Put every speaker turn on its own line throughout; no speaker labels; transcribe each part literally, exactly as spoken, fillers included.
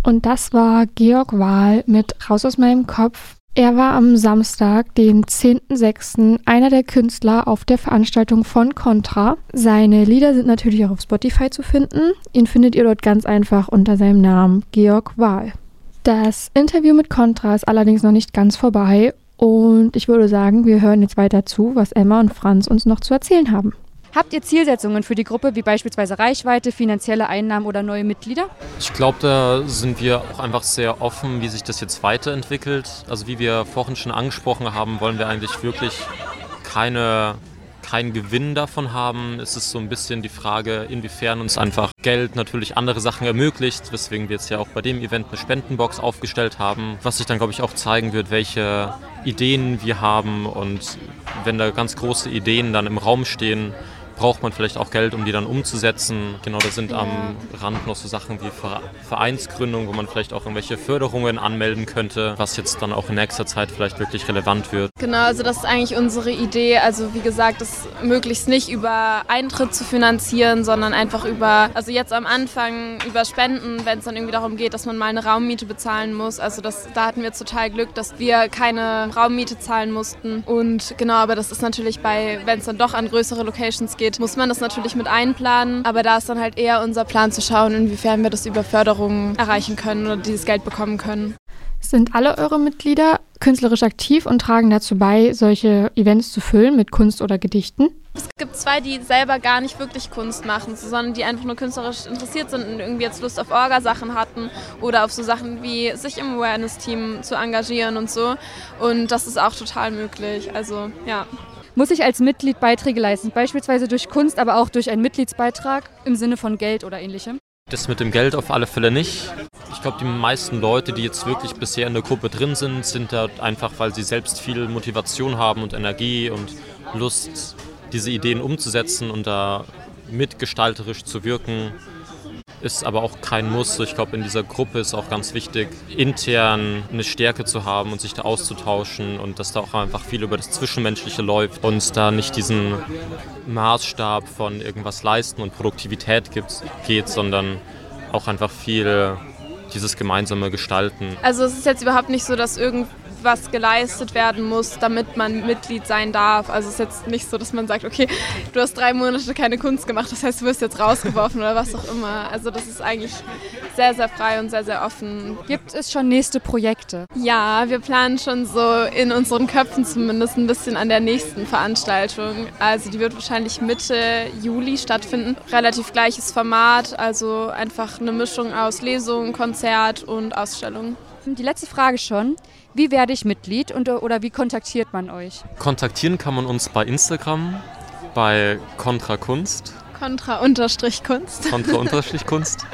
Und das war Georg Wahl mit Raus aus meinem Kopf. Er war am Samstag, den zehnten sechsten einer der Künstler auf der Veranstaltung von Contra. Seine Lieder sind natürlich auch auf Spotify zu finden. Ihn findet ihr dort ganz einfach unter seinem Namen Georg Wahl. Das Interview mit Contra ist allerdings noch nicht ganz vorbei und ich würde sagen, wir hören jetzt weiter zu, was Emma und Franz uns noch zu erzählen haben.
Habt ihr Zielsetzungen für die Gruppe, wie beispielsweise Reichweite, finanzielle Einnahmen oder neue Mitglieder?
Ich glaube, da sind wir auch einfach sehr offen, wie sich das jetzt weiterentwickelt. Also wie wir vorhin schon angesprochen haben, wollen wir eigentlich wirklich keine, keinen Gewinn davon haben. Es ist so ein bisschen die Frage, inwiefern uns einfach Geld natürlich andere Sachen ermöglicht, weswegen wir jetzt ja auch bei dem Event eine Spendenbox aufgestellt haben, was sich dann, glaube ich, auch zeigen wird, welche Ideen wir haben, und wenn da ganz große Ideen dann im Raum stehen, braucht man vielleicht auch Geld, um die dann umzusetzen. Genau, da sind ja am Rand noch so Sachen wie Vereinsgründung, wo man vielleicht auch irgendwelche Förderungen anmelden könnte, was jetzt dann auch in nächster Zeit vielleicht wirklich relevant wird.
Genau, also das ist eigentlich unsere Idee. Also wie gesagt, das möglichst nicht über Eintritt zu finanzieren, sondern einfach über, also jetzt am Anfang über Spenden, wenn es dann irgendwie darum geht, dass man mal eine Raummiete bezahlen muss. Also das, da hatten wir total Glück, dass wir keine Raummiete zahlen mussten. Und genau, aber das ist natürlich bei, wenn es dann doch an größere Locations geht, muss man das natürlich mit einplanen, aber da ist dann halt eher unser Plan zu schauen, inwiefern wir das über Förderungen erreichen können oder dieses Geld bekommen können.
Sind alle eure Mitglieder künstlerisch aktiv und tragen dazu bei, solche Events zu füllen mit Kunst oder Gedichten?
Es gibt zwei, die selber gar nicht wirklich Kunst machen, sondern die einfach nur künstlerisch interessiert sind und irgendwie jetzt Lust auf Orga-Sachen hatten oder auf so Sachen wie sich im Awareness-Team zu engagieren und so. Und das ist auch total möglich, also ja.
Muss ich als Mitglied Beiträge leisten, beispielsweise durch Kunst, aber auch durch einen Mitgliedsbeitrag im Sinne von Geld oder ähnlichem?
Das mit dem Geld auf alle Fälle nicht. Ich glaube, die meisten Leute, die jetzt wirklich bisher in der Gruppe drin sind, sind da einfach, weil sie selbst viel Motivation haben und Energie und Lust, diese Ideen umzusetzen und da mitgestalterisch zu wirken. Ist aber auch kein Muss. Ich glaube, in dieser Gruppe ist auch ganz wichtig, intern eine Stärke zu haben und sich da auszutauschen und dass da auch einfach viel über das Zwischenmenschliche läuft und da nicht diesen Maßstab von irgendwas leisten und Produktivität gibt, geht, sondern auch einfach viel dieses gemeinsame Gestalten.
Also es ist jetzt überhaupt nicht so, dass irgendwas geleistet werden muss, damit man Mitglied sein darf. Also es ist jetzt nicht so, dass man sagt, okay, du hast drei Monate keine Kunst gemacht, das heißt, du wirst jetzt rausgeworfen oder was auch immer. Also das ist eigentlich sehr, sehr frei und sehr, sehr offen.
Gibt es schon nächste Projekte?
Ja, wir planen schon so in unseren Köpfen zumindest ein bisschen an der nächsten Veranstaltung. Also die wird wahrscheinlich Mitte Juli stattfinden. Relativ gleiches Format, also einfach eine Mischung aus Lesung, Konzert und Ausstellung.
Die letzte Frage schon. Wie werde ich Mitglied und, oder wie kontaktiert man euch?
Kontaktieren kann man uns bei Instagram, bei Contra Kunst.
Contra-Kunst.
Contra-Kunst.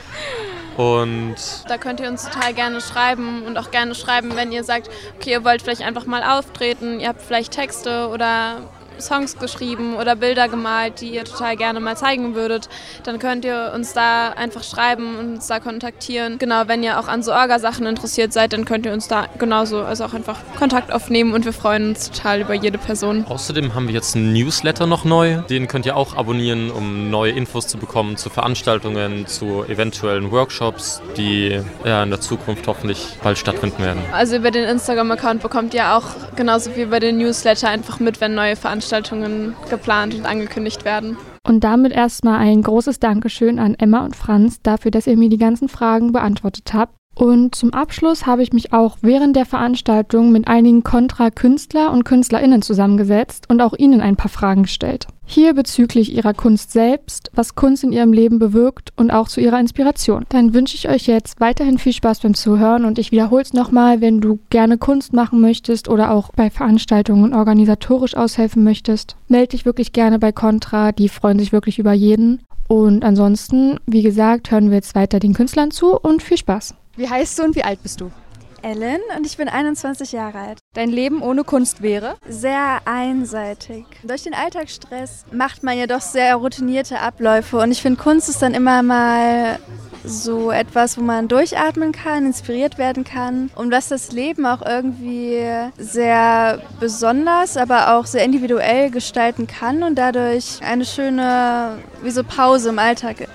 Und
da könnt ihr uns total gerne schreiben und auch gerne schreiben, wenn ihr sagt, okay, ihr wollt vielleicht einfach mal auftreten, ihr habt vielleicht Texte oder Songs geschrieben oder Bilder gemalt, die ihr total gerne mal zeigen würdet, dann könnt ihr uns da einfach schreiben und uns da kontaktieren. Genau, wenn ihr auch an so Orga-Sachen interessiert seid, dann könnt ihr uns da genauso, also auch einfach Kontakt aufnehmen und wir freuen uns total über jede Person.
Außerdem haben wir jetzt einen Newsletter noch neu, den könnt ihr auch abonnieren, um neue Infos zu bekommen zu Veranstaltungen, zu eventuellen Workshops, die ja, in der Zukunft hoffentlich bald stattfinden werden.
Also über den Instagram-Account bekommt ihr auch genauso wie über den Newsletter einfach mit, wenn neue Veranstaltungen geplant und angekündigt werden.
Und damit erstmal ein großes Dankeschön an Emma und Franz dafür, dass ihr mir die ganzen Fragen beantwortet habt. Und zum Abschluss habe ich mich auch während der Veranstaltung mit einigen Contra-Künstler und KünstlerInnen zusammengesetzt und auch ihnen ein paar Fragen gestellt. Hier bezüglich ihrer Kunst selbst, was Kunst in ihrem Leben bewirkt und auch zu ihrer Inspiration. Dann wünsche ich euch jetzt weiterhin viel Spaß beim Zuhören und ich wiederhole es nochmal, wenn du gerne Kunst machen möchtest oder auch bei Veranstaltungen organisatorisch aushelfen möchtest, melde dich wirklich gerne bei Contra, die freuen sich wirklich über jeden. Und ansonsten, wie gesagt, hören wir jetzt weiter den Künstlern zu und viel Spaß.
Wie heißt du und wie alt bist du?
Ellen und ich bin einundzwanzig Jahre alt.
Dein Leben ohne Kunst wäre?
Sehr einseitig. Durch den Alltagsstress macht man ja doch sehr routinierte Abläufe und ich finde, Kunst ist dann immer mal so etwas, wo man durchatmen kann, inspiriert werden kann und was das Leben auch irgendwie sehr besonders, aber auch sehr individuell gestalten kann und dadurch eine schöne, wie so Pause im Alltag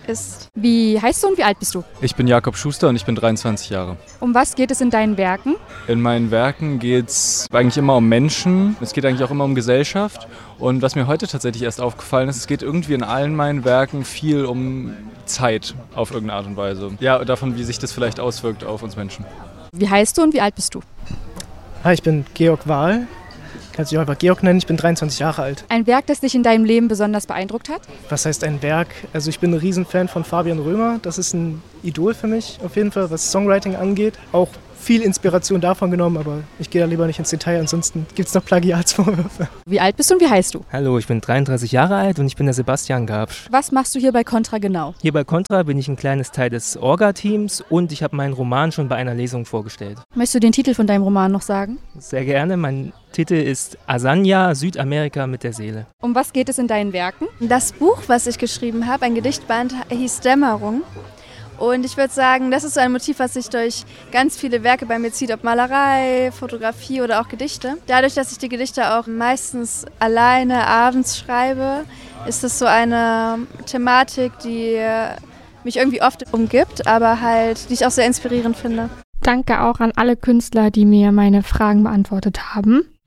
ist.
Wie heißt du und wie alt bist du?
Ich bin Jakob Schuster und ich bin dreiundzwanzig Jahre.
Um was geht es in deinen Werken?
In meinen Werken geht es eigentlich immer um Menschen, es geht eigentlich auch immer um Gesellschaft. Und was mir heute tatsächlich erst aufgefallen ist, es geht irgendwie in allen meinen Werken viel um Zeit auf irgendeine Art und Weise. Ja, davon, wie sich das vielleicht auswirkt auf uns Menschen.
Wie heißt du und wie alt bist du?
Hi, ich bin Georg Wahl. Kannst du dich auch einfach Georg nennen, ich bin dreiundzwanzig Jahre alt.
Ein Werk, das dich in deinem Leben besonders beeindruckt hat?
Was heißt ein Werk? Also ich bin ein Riesenfan von Fabian Römer. Das ist ein Idol für mich auf jeden Fall, was Songwriting angeht. Auch viel Inspiration davon genommen, aber ich gehe da lieber nicht ins Detail, ansonsten gibt es noch Plagiatsvorwürfe.
Wie alt bist du und wie heißt du?
Hallo, ich bin dreiunddreißig Jahre alt und ich bin der Sebastian Gabsch.
Was machst du hier bei Contra genau?
Hier bei Contra bin ich ein kleines Teil des Orga-Teams und ich habe meinen Roman schon bei einer Lesung vorgestellt.
Möchtest du den Titel von deinem Roman noch sagen?
Sehr gerne. Mein Titel ist Asanya, Südamerika mit der Seele.
Um was geht es in deinen Werken?
Das Buch, was ich geschrieben habe, ein Gedichtband, hieß Dämmerung. Und ich würde sagen, das ist so ein Motiv, was sich durch ganz viele Werke bei mir zieht, ob Malerei, Fotografie oder auch Gedichte. Dadurch, dass ich die Gedichte auch meistens alleine abends schreibe, ist es so eine Thematik, die mich irgendwie oft umgibt, aber halt, die ich auch sehr inspirierend finde.
Danke auch an alle Künstler, die mir meine Fragen beantwortet haben.